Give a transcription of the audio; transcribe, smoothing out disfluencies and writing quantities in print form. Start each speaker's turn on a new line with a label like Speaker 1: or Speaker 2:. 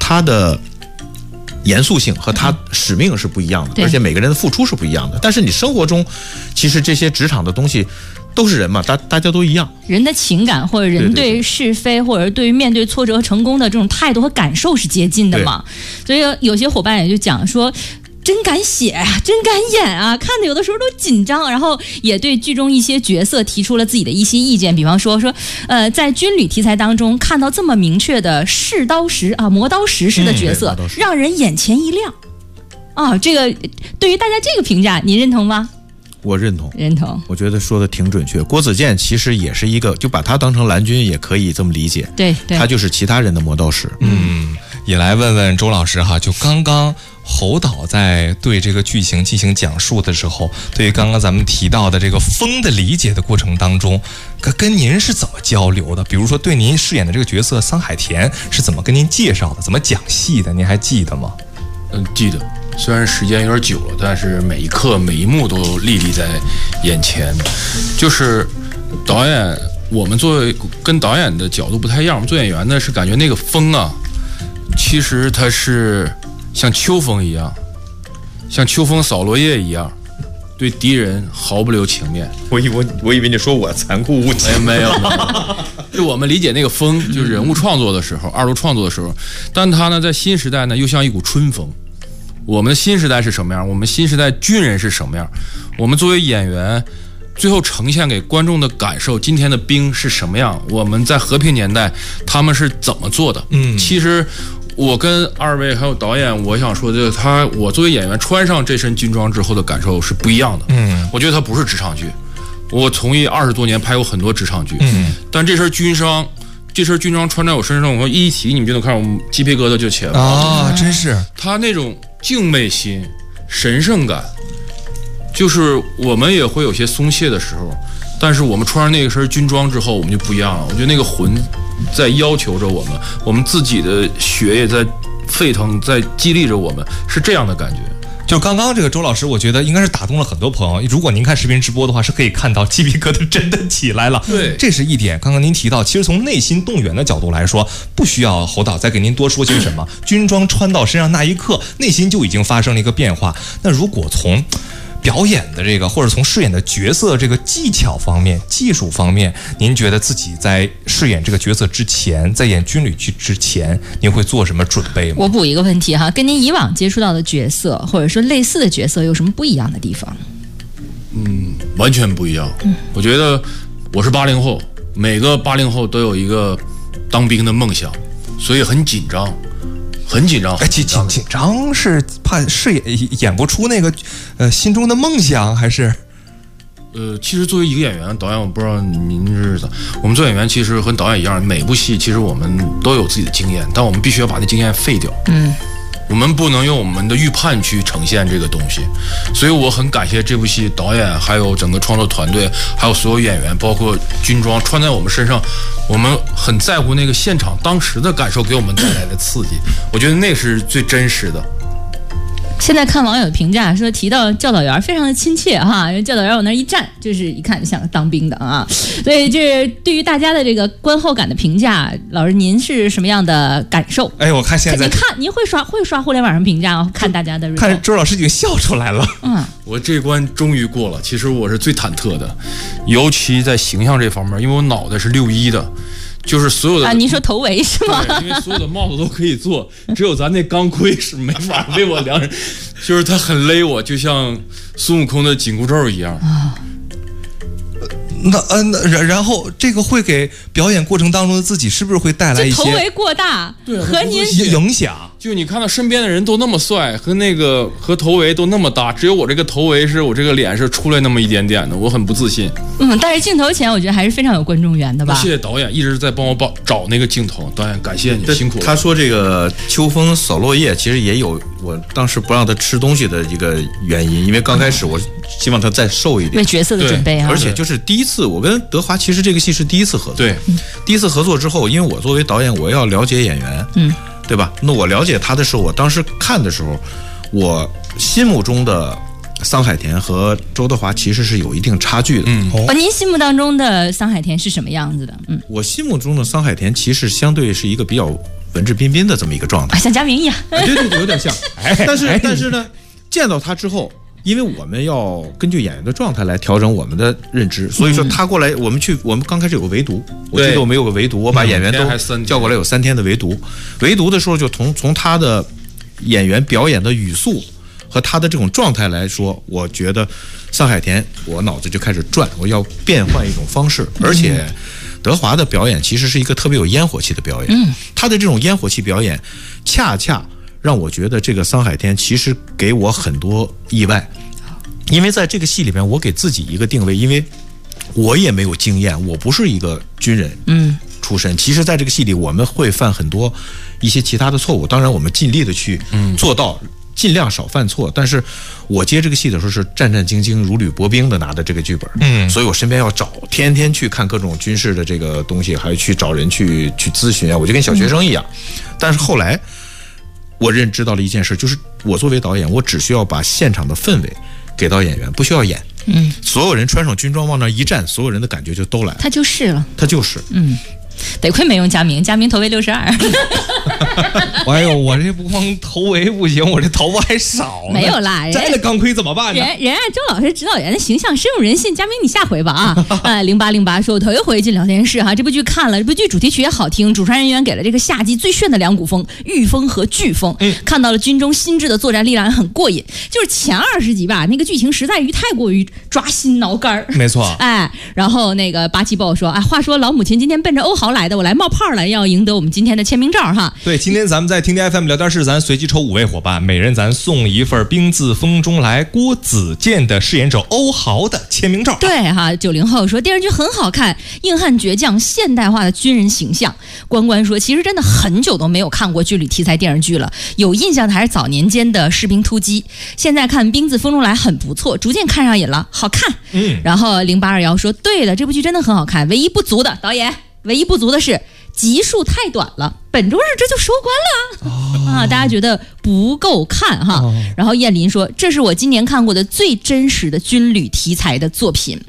Speaker 1: 它的严肃性和它使命是不一样的，而且每个人的付出是不一样的。但是你生活中，其实这些职场的东西都是人嘛，大家都一样。
Speaker 2: 人的情感或者人对是非或者对于面对挫折和成功的这种态度和感受是接近的嘛。所以有些伙伴也就讲说，真敢写啊，真敢演啊，看的有的时候都紧张，然后也对剧中一些角色提出了自己的一些意见，比方说在军旅题材当中看到这么明确的试刀石啊、磨刀石式的角色，让人眼前一亮啊。这个对于大家这个评价，您认同吗？
Speaker 1: 我认同，我觉得说的挺准确。郭子健其实也是一个，就把他当成蓝军也可以这么理解，对，他就是其他人的磨刀石。
Speaker 3: 也来问问周老师哈，就刚刚侯导在对这个剧情进行讲述的时候，对于刚刚咱们提到的这个风的理解的过程当中，跟您是怎么交流的？比如说对您饰演的这个角色桑海田是怎么跟您介绍的，怎么讲戏的，您还记得吗？
Speaker 4: 记得，虽然时间有点久了，但是每一刻每一幕都历历在眼前。就是导演，我们作为跟导演的角度不太一样，我们做演员呢是感觉那个风啊，其实它是像秋风一样，像秋风扫落叶一样，对敌人毫不留情面。
Speaker 1: 我以为你说我残酷无情，
Speaker 4: 没有。就我们理解那个风，就是人物创作的时候，二度创作的时候，但他呢在新时代呢又像一股春风。我们的新时代是什么样？我们新时代军人是什么样？我们作为演员，最后呈现给观众的感受，今天的兵是什么样？我们在和平年代他们是怎么做的？其实我跟二位还有导演，我想说的，我作为演员穿上这身军装之后的感受是不一样的。我觉得它不是职场剧。我从艺20多年，拍过很多职场剧，但这身军装穿在我身上，我一提你们就能看我们鸡皮疙瘩就起来了
Speaker 3: 啊！真是
Speaker 4: 他那种敬畏心、神圣感，就是我们也会有些松懈的时候，但是我们穿上那个身军装之后，我们就不一样了。我觉得那个魂在要求着我们自己的血也在沸腾，在激励着我们，是这样的感觉。
Speaker 3: 就刚刚这个周老师，我觉得应该是打动了很多朋友。如果您看视频直播的话，是可以看到鸡皮疙瘩真的起来了。
Speaker 4: 对，
Speaker 3: 这是一点。刚刚您提到，其实从内心动员的角度来说，不需要侯导再给您多说些什么。军装穿到身上那一刻，内心就已经发生了一个变化。那如果从表演的这个，或者从饰演的角色这个技巧方面、技术方面，您觉得自己在饰演这个角色之前，在演军旅剧之前，您会做什么准备吗？
Speaker 2: 我补一个问题哈，跟您以往接触到的角色，或者说类似的角色，有什么不一样的地方？
Speaker 4: 完全不一样。我觉得我是80后，每个80后都有一个当兵的梦想，所以很紧张。紧张
Speaker 3: 是怕演不出那个心中的梦想，还是
Speaker 4: 其实作为一个演员，导演我不知道您是咋，我们做演员其实和导演一样，每部戏其实我们都有自己的经验，但我们必须要把那经验废掉。我们不能用我们的预判去呈现这个东西，所以我很感谢这部戏导演，还有整个创作团队，还有所有演员，包括军装穿在我们身上，我们很在乎那个现场当时的感受给我们带来的刺激，我觉得那是最真实的。
Speaker 2: 现在看网友评价说，提到教导员非常的亲切哈，因为教导员往那一站，就是一看就像当兵的啊。所以这对于大家的这个观后感的评价，老师您是什么样的感受？
Speaker 3: 我看现在
Speaker 2: 您会刷互联网上评价吗？看大家的，
Speaker 3: 看周老师已经笑出来了。
Speaker 4: 我这关终于过了。其实我是最忐忑的，尤其在形象这方面，因为我脑袋是61的。就是所有的
Speaker 2: 您说头围是吗？
Speaker 4: 对，因为所有的帽子都可以做，只有咱那钢盔是没法为我量身，就是它很勒我，就像孙悟空的紧箍咒一样。
Speaker 3: 然后这个会给表演过程当中的自己是不是会带来一些
Speaker 2: 头围过大，
Speaker 4: 对，
Speaker 2: 和您
Speaker 3: 影响？
Speaker 4: 就你看到身边的人都那么帅，和头围都那么大，只有我这个头围是我这个脸是出来那么一点点的，我很不自信。
Speaker 2: 但是镜头前我觉得还是非常有观众缘的吧。
Speaker 4: 谢谢导演一直在帮我找那个镜头，导演感谢你辛苦了。
Speaker 1: 他说这个秋风扫落叶，其实也有我当时不让他吃东西的一个原因，因为刚开始我希望他再瘦一点，
Speaker 2: 为角色的准备啊。
Speaker 1: 而且就是第一次我跟德华其实这个戏是第一次合作，
Speaker 4: 对，
Speaker 1: 第一次合作之后，因为我作为导演我要了解演员，对吧？那我了解他的时候，我当时看的时候，我心目中的桑海田和周德华其实是有一定差距的。
Speaker 2: 您心目当中的桑海田是什么样子的？
Speaker 1: 我心目中的桑海田其实相对是一个比较文质彬彬的这么一个状态，
Speaker 2: 像佳明一样。
Speaker 1: 对，有点像。但是呢，见到他之后，因为我们要根据演员的状态来调整我们的认知，所以说他过来，我们刚开始有个围读，我记得我们有个围读，我把演员都叫过来有3天的围读。围读的时候就从他的演员表演的语速和他的这种状态来说，我觉得桑海田，我脑子就开始转，我要变换一种方式。而且德华的表演其实是一个特别有烟火气的表演，他的这种烟火气表演恰恰让我觉得这个桑海天其实给我很多意外。因为在这个戏里面，我给自己一个定位，因为我也没有经验，我不是一个军人出身。其实在这个戏里我们会犯很多一些其他的错误，当然我们尽力的去做到尽量少犯错，但是我接这个戏的时候是战战兢兢如履薄冰的拿的这个剧本，所以我身边要找，天天去看各种军事的这个东西，还有去找人去咨询啊，我就跟小学生一样。但是后来我知道了一件事，就是我作为导演，我只需要把现场的氛围给到演员，不需要演，所有人穿上军装往那一站，所有人的感觉就都来了，
Speaker 2: 他就是了，得亏没用佳明头围62。
Speaker 3: 哎呦，我这不光头围不行，我这头发还少呢。
Speaker 2: 没有啦，
Speaker 3: 摘了钢盔怎么办呢？
Speaker 2: 人家周老师指导员的形象深入人心，佳明你下回吧啊。0808说，我头一回进聊天室哈，这部剧看了，这部剧主题曲也好听，主创人员给了这个夏季最炫的2股风，御风和飓风，看到了军中新制的作战力量很过瘾。就是前20集吧，那个剧情实在太过于抓心挠肝。
Speaker 3: 没错，
Speaker 2: 然后那个八七报说，话说老母亲今天奔着欧豪来的，我来冒泡了，要赢得我们今天的签名照哈。
Speaker 3: 对，今天咱们在听听 FM 聊天室，咱随机抽5位伙伴，每人咱送一份《冰自风中来》郭子健的饰演者欧豪的签名照。
Speaker 2: 对哈，90后说电视剧很好看，硬汉倔强现代化的军人形象。关说，其实真的很久都没有看过军旅题材电视剧了，有印象的还是早年间的《士兵突击》，现在看《冰自风中来》很不错，逐渐看上瘾了，好看。然后0821说，对的，这部剧真的很好看，唯一不足的是集数太短了，本周日这就收官了大家觉得不够看哈。然后燕林说，这是我今年看过的最真实的军旅题材的作品。